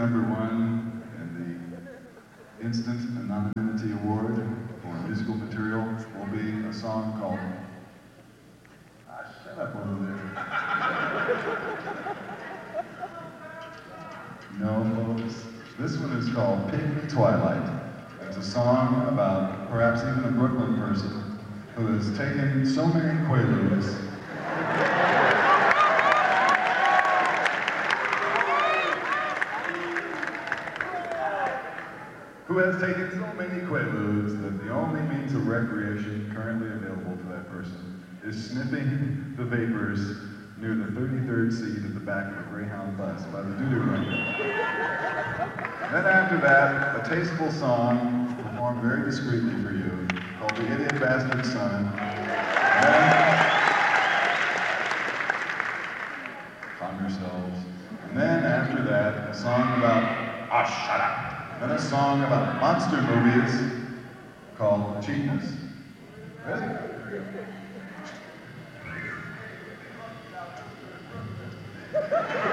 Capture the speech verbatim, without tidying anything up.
number one in the Instant Anonymity Award for musical material will be a song called Ah, shut up over there. No, folks. This one is called Pink Twilight. It's a song about perhaps even a Brooklyn person who has taken so many Quaaludes who has taken so many Quaaludes that the only means of recreation currently available to that person is sniffing the vapors near the thirty-third seat at the back of a Greyhound bus by the doo-doo runner. Then after that, a tasteful song performed very discreetly for you called The Idiot Bastard Son. Calm yourselves. And then after that, a song about, ah, shut up. Then a song about monster movies called Cheapness. Ready? Here we go.